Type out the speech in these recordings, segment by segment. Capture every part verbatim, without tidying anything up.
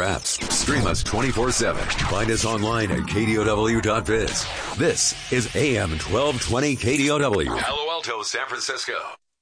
apps. Stream us twenty-four seven. Find us online at K D O W dot biz. This is A M twelve twenty K D O W. Palo Alto, San Francisco.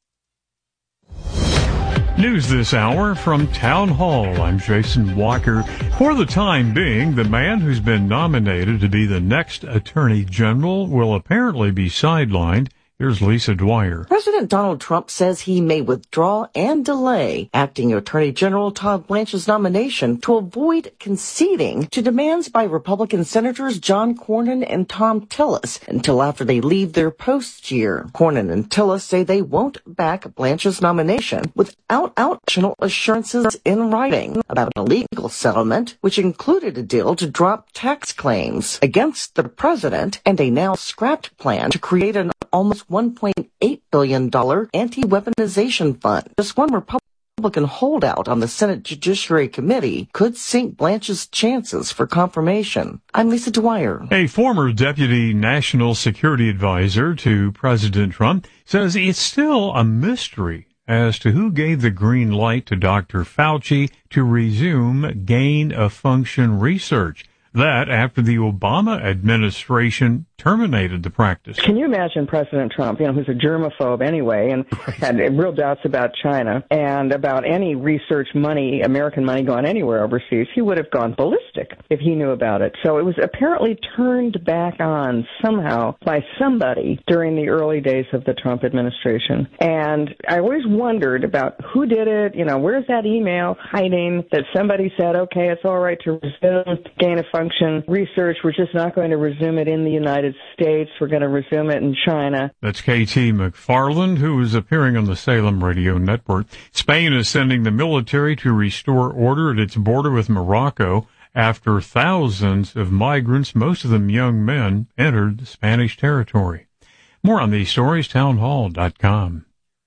News this hour from Town Hall. I'm Jason Walker. For the time being, the man who's been nominated to be the next Attorney General will apparently be sidelined. Here's Lisa Dwyer. President Donald Trump says he may withdraw and delay acting Attorney General Todd Blanche's nomination to avoid conceding to demands by Republican Senators John Cornyn and Thom Tillis until after they leave their posts here. Cornyn and Tillis say they won't back Blanche's nomination without additional assurances in writing about a legal settlement, which included a deal to drop tax claims against the president and a now scrapped plan to create an almost one point eight billion dollars anti-weaponization fund. Just one Republican holdout on the Senate Judiciary Committee could sink Blanche's chances for confirmation. I'm Lisa Dwyer. A former deputy national security advisor to President Trump says it's still a mystery as to who gave the green light to Doctor Fauci to resume gain-of-function research. That after the Obama administration terminated the practice. Can you imagine President Trump, you know, who's a germaphobe anyway, and had real doubts about China and about any research money, American money going anywhere overseas? He would have gone ballistic if he knew about it. So it was apparently turned back on somehow by somebody during the early days of the Trump administration. And I always wondered about who did it, you know, where's that email hiding that somebody said, okay, it's all right to resume gain-of-function research. We're just not going to resume it in the United States. We're going to resume it in China. That's K T McFarland, who is appearing on the Salem Radio Network. Spain is sending the military to restore order at its border with Morocco after thousands of migrants, most of them young men, entered the Spanish territory. More on these stories, town hall dot com.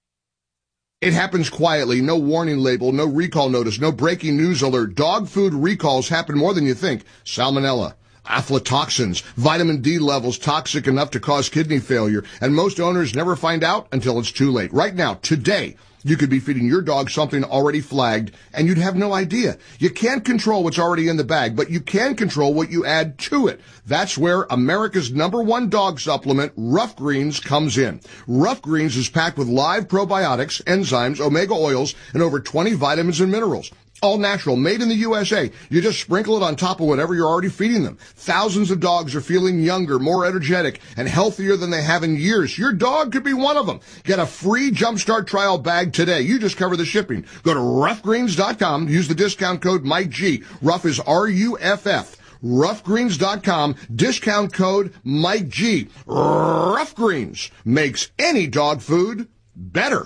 It happens quietly, no warning label, no recall notice, no breaking news alert. Dog food recalls happen more than you think. Salmonella, aflatoxins, vitamin D levels toxic enough to cause kidney failure, and most owners never find out until it's too late. Right now, today, you could be feeding your dog something already flagged, and you'd have no idea. You can't control what's already in the bag, but you can control what you add to it. That's where America's number one dog supplement, Rough Greens, comes in. Rough Greens is packed with live probiotics, enzymes, omega oils, and over twenty vitamins and minerals. All natural, made in the U S A. You just sprinkle it on top of whatever you're already feeding them. Thousands of dogs are feeling younger, more energetic, and healthier than they have in years. Your dog could be one of them. Get a free Jumpstart trial bag today. You just cover the shipping. Go to rough greens dot com. Use the discount code Mike G. Rough is R U F F. rough greens dot com. Discount code Mike G. Rough Greens makes any dog food better.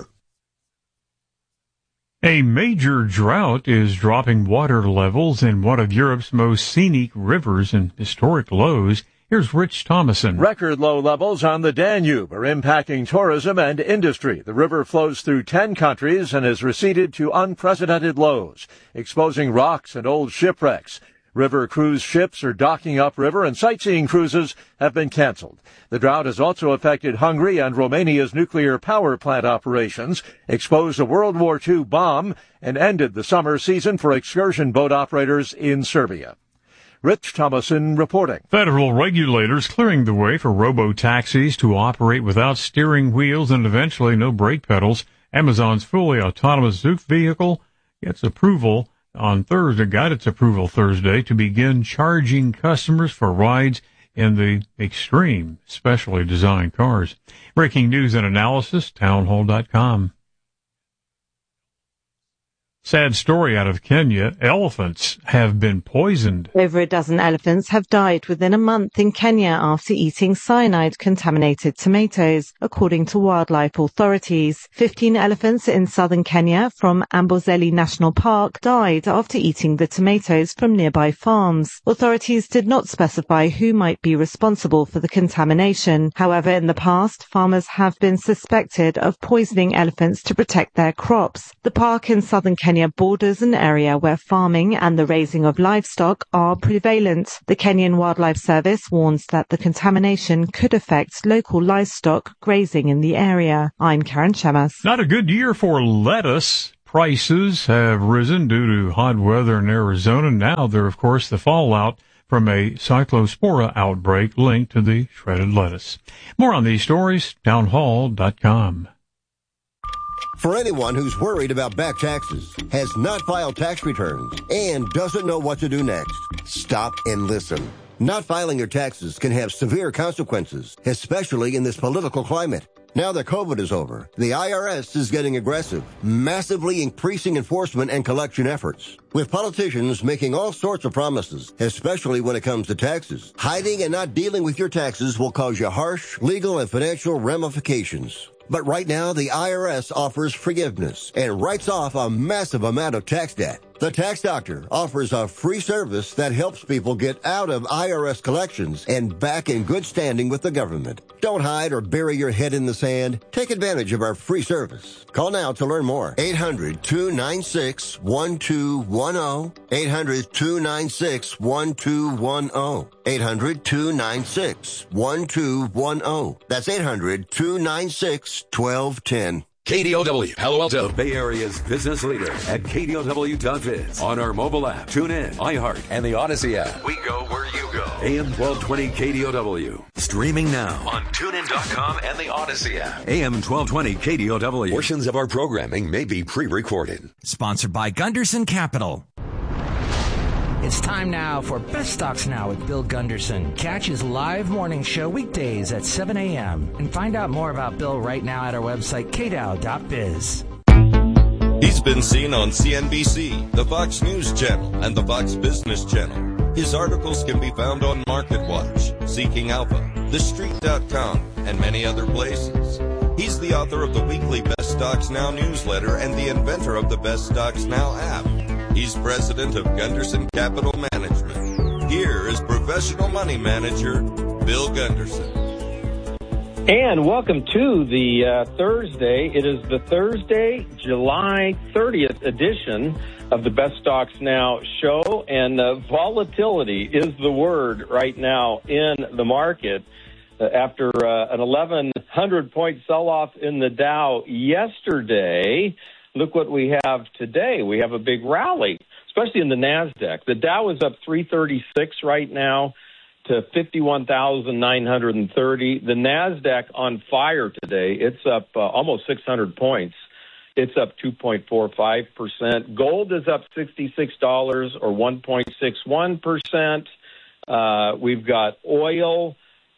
A major drought is dropping water levels in one of Europe's most scenic rivers and historic lows. Here's Rich Thomason. Record low levels on the Danube are impacting tourism and industry. The river flows through ten countries and has receded to unprecedented lows, exposing rocks and old shipwrecks. River cruise ships are docking upriver and sightseeing cruises have been canceled. The drought has also affected Hungary and Romania's nuclear power plant operations, exposed a World War Two bomb, and ended the summer season for excursion boat operators in Serbia. Rich Thomason reporting. Federal regulators clearing the way for robo-taxis to operate without steering wheels and eventually no brake pedals. Amazon's fully autonomous Zoox vehicle gets approval on Thursday, got its approval Thursday to begin charging customers for rides in the extreme, specially designed cars. Breaking news and analysis, town hall dot com. Sad story out of Kenya. Elephants have been poisoned. Over a dozen elephants have died within a month in Kenya after eating cyanide-contaminated tomatoes, according to wildlife authorities. Fifteen elephants in southern Kenya from Amboseli National Park died after eating the tomatoes from nearby farms. Authorities did not specify who might be responsible for the contamination. However, in the past, farmers have been suspected of poisoning elephants to protect their crops. The park in southern Kenya borders an area where farming and the raising of livestock are prevalent. The Kenyan Wildlife Service warns that the contamination could affect local livestock grazing in the area. I'm Karen Shemas. Not a good year for lettuce. prices have risen due to hot weather in Arizona. Now they're, of course, the fallout from a cyclospora outbreak linked to the shredded lettuce. More on these stories, townhall dot com. For anyone who's worried about back taxes, has not filed tax returns, and doesn't know what to do next, stop and listen. Not filing your taxes can have severe consequences, especially in this political climate. Now that COVID is over, the I R S is getting aggressive, massively increasing enforcement and collection efforts. With politicians making all sorts of promises, especially when it comes to taxes, hiding and not dealing with your taxes will cause you harsh legal and financial ramifications. But right now, the I R S offers forgiveness and writes off a massive amount of tax debt. The Tax Doctor offers a free service that helps people get out of I R S collections and back in good standing with the government. Don't hide or bury your head in the sand. Take advantage of our free service. Call now to learn more. eight hundred, two nine six, one two one zero. eight hundred, two nine six, one two one zero. eight hundred, two nine six, one two one zero. That's eight hundred, two nine six, one two one zero. K D O W, Palo Alto, Bay Area's business leader at K D O W dot biz. On our mobile app, tune in, iHeart, and the Odyssey app. We go where you go. A M twelve twenty K D O W. Streaming now on tune in dot com and the Odyssey app. A M twelve twenty K D O W. Portions of our programming may be pre-recorded. Sponsored by Gunderson Capital. It's time now for Best Stocks Now with Bill Gunderson. Catch his live morning show weekdays at seven a.m. And find out more about Bill right now at our website, K D O W dot biz. He's been seen on C N B C, the Fox News Channel, and the Fox Business Channel. His articles can be found on MarketWatch, Seeking Alpha, the street dot com, and many other places. He's the author of the weekly Best Stocks Now newsletter and the inventor of the Best Stocks Now app. He's president of Gunderson Capital Management. Here is professional money manager, Bill Gunderson. And welcome to the uh, Thursday. It is the Thursday, July thirtieth edition of the Best Stocks Now show. And uh, volatility is the word right now in the market. Uh, after uh, an eleven hundred point sell-off in the Dow yesterday, look what we have today. We have a big rally, especially in the NASDAQ. The Dow is up three thirty-six right now to fifty-one thousand nine hundred thirty. The NASDAQ on fire today. It's up uh, almost six hundred points. It's up two point four five percent. Gold is up sixty-six dollars or one point six one percent. Uh, we've got oil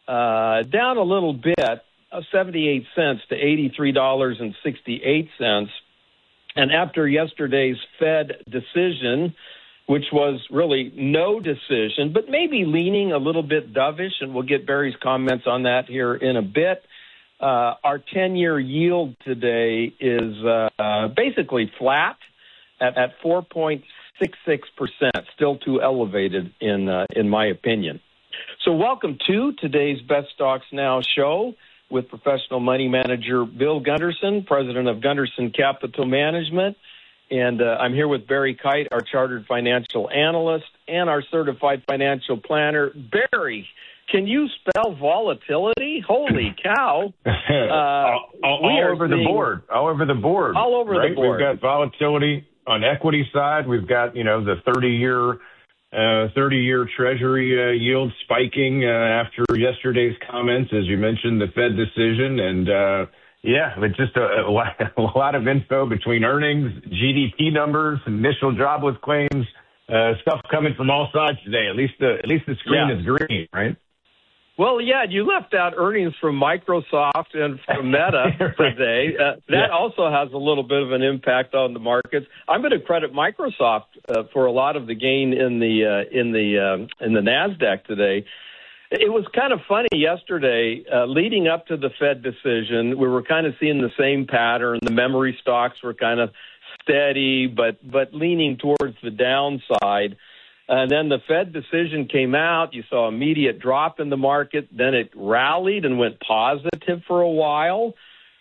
uh, down a little bit, uh, seventy-eight cents to eighty-three dollars and sixty-eight cents. And after yesterday's Fed decision, which was really no decision, but maybe leaning a little bit dovish, and we'll get Barry's comments on that here in a bit, uh, our ten-year yield today is uh, basically flat at, at four point six six percent, still too elevated in uh, in my opinion. So welcome to today's Best Stocks Now show with professional money manager Bill Gunderson, president of Gunderson Capital Management. And uh, I'm here with Barry Kite, our chartered financial analyst, and our certified financial planner. Barry, can you spell volatility? Holy cow. Uh, all all, all over the board. All over the board. All over right? the board. We've got volatility on equity side. We've got, you know, the thirty-year Uh, thirty-year Treasury uh, yield spiking uh, after yesterday's comments, as you mentioned, the Fed decision. And, uh, yeah, it's just a, a, lot, a lot of info between earnings, G D P numbers, initial jobless claims, uh, stuff coming from all sides today. At least the, at least the screen yeah. is green, right? Well, yeah, you left out earnings from Microsoft and from Meta today. Uh, that yeah. also has a little bit of an impact on the markets. I'm going to credit Microsoft uh, for a lot of the gain in the uh, in the um, in the NASDAQ today. It was kind of funny yesterday, uh, leading up to the Fed decision. We were kind of seeing the same pattern. The memory stocks were kind of steady, but but leaning towards the downside. And then the Fed decision came out. You saw an immediate drop in the market. Then it rallied and went positive for a while.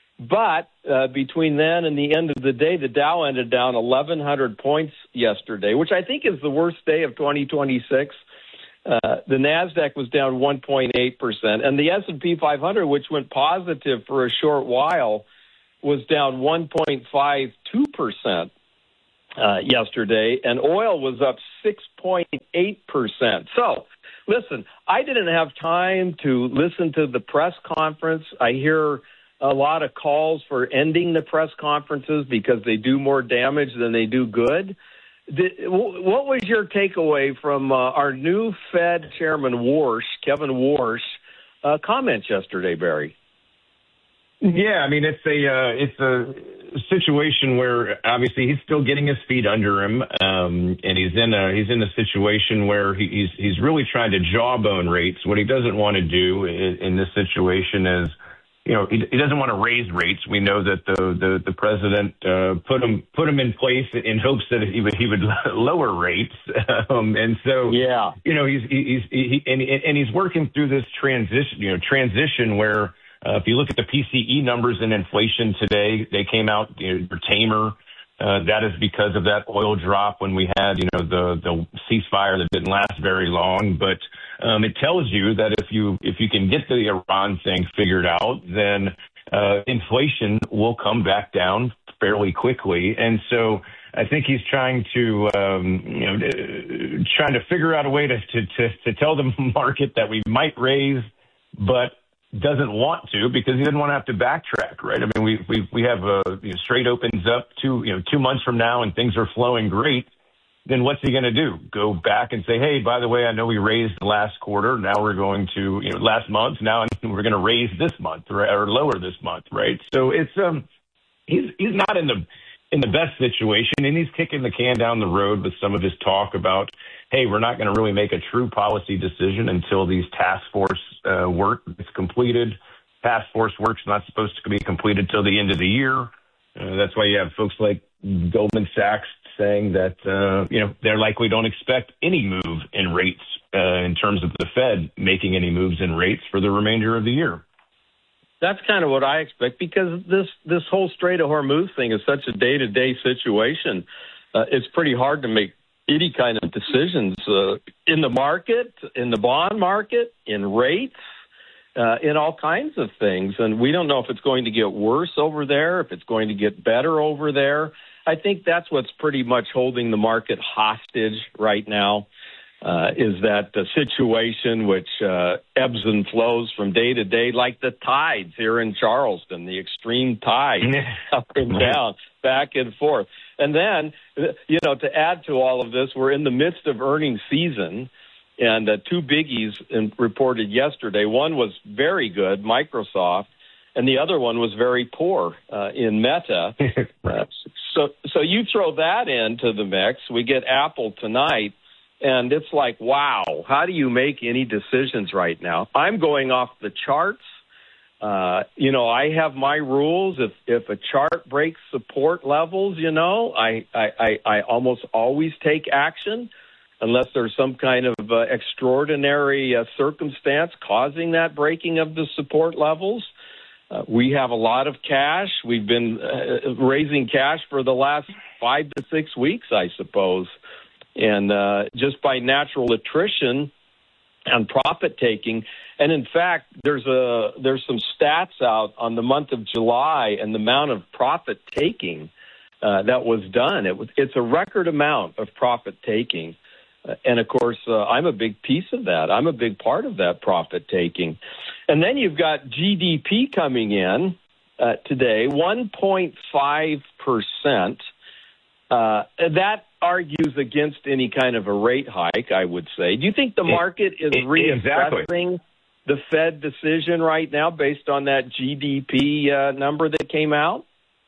But uh, between then and the end of the day, the Dow ended down eleven hundred points yesterday, which I think is the worst day of twenty twenty-six. Uh, the NASDAQ was down one point eight percent. And the S and P five hundred, which went positive for a short while, was down one point five two percent. uh, yesterday, and oil was up six point eight percent. So, listen, I didn't have time to listen to the press conference. I hear a lot of calls for ending the press conferences because they do more damage than they do good. Did, what was your takeaway from uh, our new Fed Chairman Warsh, Kevin Warsh, uh, comments yesterday, Barry? Yeah, I mean, it's a uh, it's a situation where obviously he's still getting his feet under him, um, and he's in a he's in a situation where he, he's he's really trying to jawbone rates. What he doesn't want to do in, in this situation is, you know, he, he doesn't want to raise rates. We know that the the, the president uh, put him put him in place in hopes that he would he would lower rates, um, and so yeah, you know, he's he's he, and and he's working through this transition, you know, transition where. Uh, if you look at the P C E numbers in inflation today, they came out, you know, tamer. Uh, that is because of that oil drop when we had, you know, the, the ceasefire that didn't last very long. But um, it tells you that if you if you can get the Iran thing figured out, then uh, inflation will come back down fairly quickly. And so I think he's trying to, um, you know, uh, trying to figure out a way to, to, to, to tell the market that we might raise, but doesn't want to because he doesn't want to have to backtrack, right? I mean, we we we have a you know, straight opens up two you know two months from now and things are flowing great. Then what's he going to do? Go back and say, hey, by the way, I know we raised last quarter. Now we're going to you know last month. Now we're going to raise this month or, or lower this month, right? So it's um he's he's not in the in the best situation, and he's kicking the can down the road with some of his talk about, hey, we're not going to really make a true policy decision until these task force uh, work is completed. Task force work's not supposed to be completed till the end of the year. Uh, that's why you have folks like Goldman Sachs saying that, uh, you know, they're like, we don't expect any move in rates uh, in terms of the Fed making any moves in rates for the remainder of the year. That's kind of what I expect because this, this whole Strait of Hormuz thing is such a day-to-day situation. Uh, it's pretty hard to make any kind of decisions uh, in the market, in the bond market, in rates, uh, in all kinds of things. And we don't know if it's going to get worse over there, if it's going to get better over there. I think that's what's pretty much holding the market hostage right now. Uh, is that the situation which uh, ebbs and flows from day to day, like the tides here in Charleston, the extreme tides up and down, back and forth. And then, you know, to add to all of this, we're in the midst of earnings season, and uh, two biggies in, reported yesterday. One was very good, Microsoft, and the other one was very poor uh, in Meta. uh, so, so you throw that into the mix. We get Apple tonight. And it's like, wow, how do you make any decisions right now? I'm going off the charts. Uh, you know, I have my rules. If if a chart breaks support levels, you know, I, I, I, I almost always take action unless there's some kind of uh, extraordinary uh, circumstance causing that breaking of the support levels. Uh, we have a lot of cash. We've been uh, raising cash for the last five to six weeks, I suppose. And uh, just by natural attrition and profit taking, and in fact, there's a there's some stats out on the month of July and the amount of profit taking uh, that was done. It was it's a record amount of profit taking, uh, and of course, uh, I'm a big piece of that. I'm a big part of that profit taking, and then you've got G D P coming in uh, today, one point five percent. Uh, that argues against any kind of a rate hike, I would say. Do you think the market is reassessing exactly. the Fed decision right now based on that G D P uh, number that came out?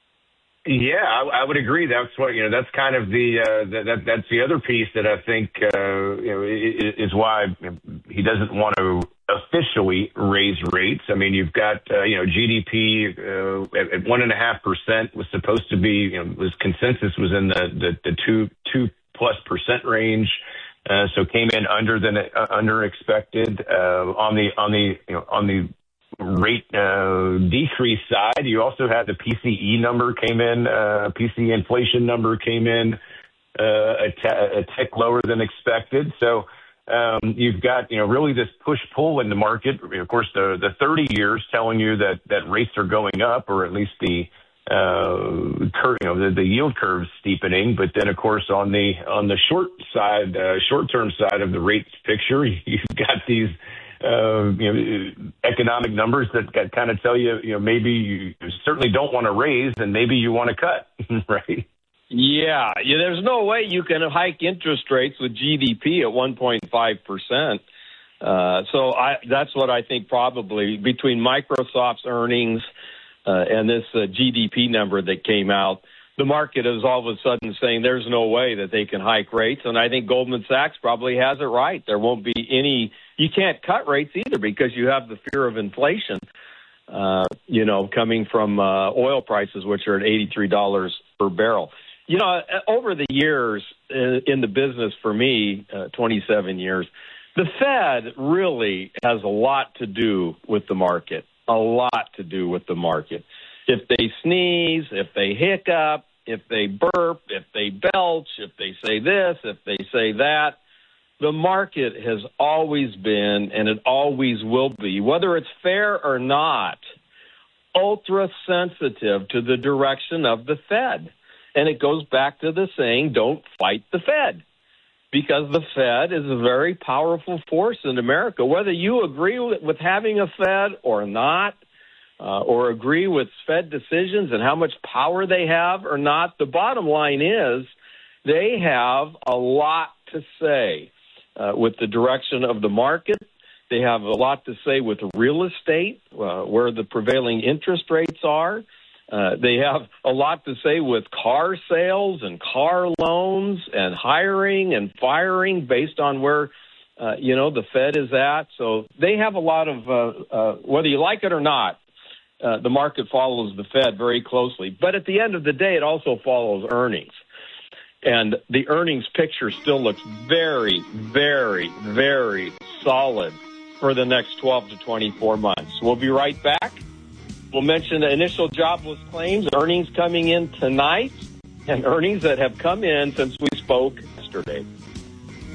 Yeah, I, I would agree. That's what you know. That's kind of the uh, that, that that's the other piece that I think uh, you know is, is why he doesn't want to officially raise rates. I mean, you've got uh, you know G D P uh, at, at one and a half percent was supposed to be you know, was consensus was in the the, the two two plus percent range, uh, so came in under than uh, under expected uh, on the on the you know on the rate uh, decrease side. You also had the P C E number came in, uh, P C E inflation number came in uh, a, t- a tick lower than expected. So um, you've got, you know, really this push-pull in the market. Of course, the, the thirty years telling you that, that rates are going up, or at least the uh, curve, you know, the, the yield curve steepening. But then, of course, on the on the short side, uh, short-term side of the rates picture, you've got these uh, you know, economic numbers that kind of tell you, you know, maybe you certainly don't want to raise, and maybe you want to cut, right? Yeah, yeah, there's no way you can hike interest rates with G D P at one point five percent. Uh, so I, that's what I think probably between Microsoft's earnings uh, and this uh, G D P number that came out, the market is all of a sudden saying there's no way that they can hike rates. And I think Goldman Sachs probably has it right. There won't be any, you can't cut rates either because you have the fear of inflation, uh, you know, coming from uh, oil prices, which are at eighty-three dollars per barrel. You know, over the years in the business for me, uh, twenty-seven years, the Fed really has a lot to do with the market, a lot to do with the market. If they sneeze, if they hiccup, if they burp, if they belch, if they say this, if they say that, the market has always been, and it always will be, whether it's fair or not, ultra sensitive to the direction of the Fed. And it goes back to the saying, don't fight the Fed, because the Fed is a very powerful force in America. Whether you agree with, with having a Fed or not, uh, or agree with Fed decisions and how much power they have or not, the bottom line is they have a lot to say uh, with the direction of the market. They have a lot to say with real estate, uh, where the prevailing interest rates are. Uh, they have a lot to say with car sales and car loans and hiring and firing based on where, uh, you know, the Fed is at. So they have a lot of, uh, uh, whether you like it or not, uh, the market follows the Fed very closely. But at the end of the day, it also follows earnings. And the earnings picture still looks very, very, very solid for the next twelve to twenty-four months. We'll be right back. We'll mention the initial jobless claims, earnings coming in tonight, and earnings that have come in since we spoke yesterday.